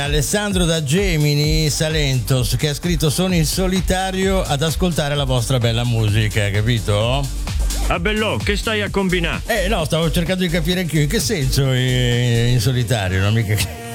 Alessandro da Gemini, Salento, che ha scritto: sono in solitario ad ascoltare la vostra bella musica, capito? Ah bello, che stai a combinare? No, stavo cercando di capire anch'io in che senso in solitario, non mica